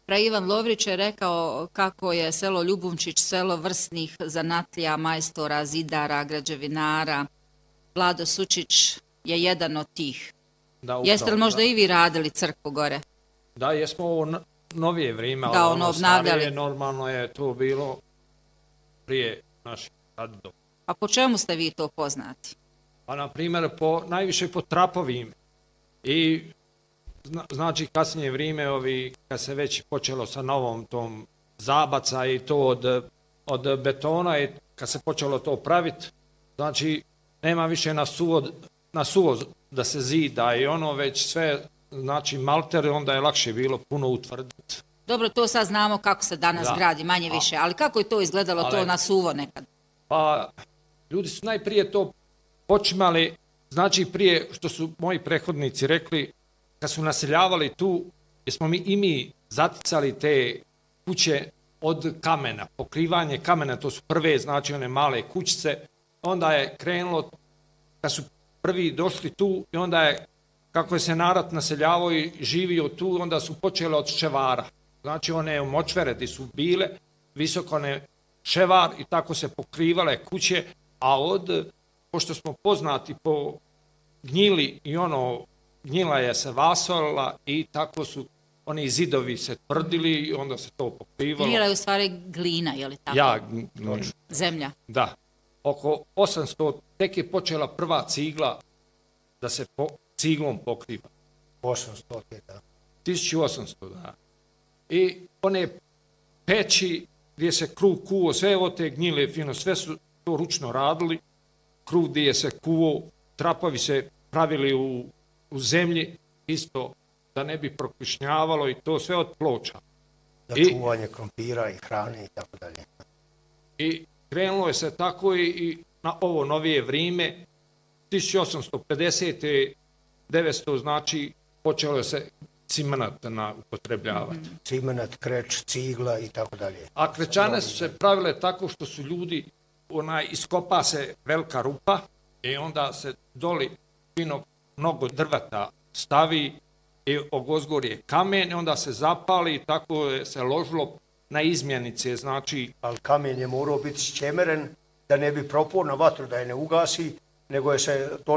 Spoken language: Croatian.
Fra Ivan Lovrić je rekao kako je selo Ljubumčić selo vrsnih zanatlija, majstora, zidara, građevinara. Vlado Sučić je jedan od tih. Da, Jeste li možda i vi radili crkvu gore? Da, jesmo ovo novije vrijeme, da, ali ono starije, normalno je to bilo prije naših radidov. A po čemu ste vi to poznati? Pa, na primjer, najviše po trapovima. I znači kasnije vrijeme, kad se već počelo sa novom tom zabaca i to od betona, i kad se počelo to praviti, znači nema više na suvo da se zida i ono već sve, znači malter, onda je lakše bilo puno utvrditi. Dobro, to sad znamo kako se danas gradi, manje više, ali kako je to izgledalo to na suvo nekad? Pa, ljudi su najprije to počimali, znači prije što su moji prethodnici rekli, kad su naseljavali tu, jer smo i mi zaticali te kuće od kamena, pokrivanje kamena, to su prve, znači one male kućice, onda je krenulo, kad su prvi došli tu i onda je, kako je se narod naseljavao i živio tu, onda su počeli od ševara. Znači one močvere di su bile, visoko one ševar i tako se pokrivale kuće, a pošto smo poznati po gnjili i gnjila je se vasolila i tako su oni zidovi se tvrdili i onda se to pokrivalo. Gnjila je u stvari glina, je li tako? Ja, zemlja. Da. Oko 800 tek je počela prva cigla da se ciglom pokriva. 800, da. 1800, da. I one peći gdje se kruh kuo, sve od te gnjile fino, sve su to ručno radili, kruh gdje se kuo, trapovi se pravili u zemlji, isto da ne bi proklišnjavalo i to sve od ploča. Za čuvanje krompira i hrane i tako dalje. I krenulo je se tako i na ovo novije vrijeme, 1850. 900, znači počelo je se cimenat upotrebljavati. Cimenat, kreć, cigla i tako dalje. A krečane su se pravile tako što su ljudi, iskopa se velika rupa i onda se doli mnogo drveta stavi i ogozgorje kamen i onda se zapali i tako je se ložilo na izmjenice, znači... Ali kamen je morao biti šćemeren da ne bi propao na vatru, da je ne ugasi, nego je se to